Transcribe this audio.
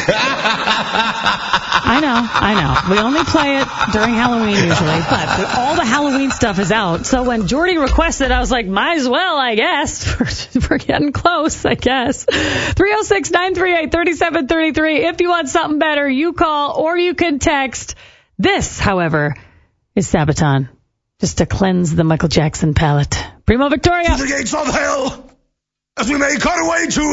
I know. We only play it during Halloween usually, but all the Halloween stuff is out. So when Jordy requested, I was like, might as well, I guess. We're getting close, I guess. 306-938-3733. If you want something better, you call or you can text. This, however, is Sabaton. Just to cleanse the Michael Jackson palate. Primo Victoria. To the gates of hell, as we make our way to